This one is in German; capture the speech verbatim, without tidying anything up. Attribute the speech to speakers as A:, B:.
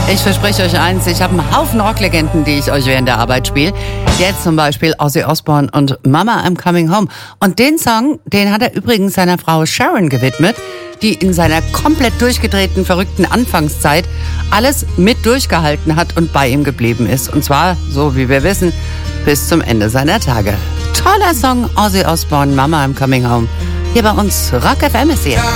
A: Ich verspreche euch eins, ich habe einen Haufen Rocklegenden, die ich euch während der Arbeit spiele. Jetzt zum Beispiel Ozzy Osbourne und Mama I'm Coming Home. Und den Song, den hat er übrigens seiner Frau Sharon gewidmet, die in seiner komplett durchgedrehten, verrückten Anfangszeit alles mit durchgehalten hat und bei ihm geblieben ist. Und zwar, so wie wir wissen, bis zum Ende seiner Tage. Toller Song, Ozzy Osbourne, Mama I'm Coming Home. Hier bei uns, Rock F M ist hier.